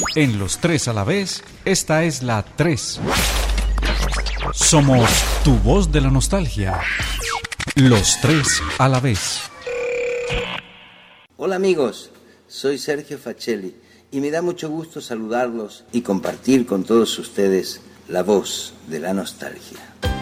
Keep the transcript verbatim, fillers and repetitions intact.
En Los Tres a la Vez, esta es la tres. Somos tu voz de la nostalgia. Los Tres a la Vez. Hola amigos, soy Sergio Facelli y me da mucho gusto saludarlos y compartir con todos ustedes la voz de la nostalgia.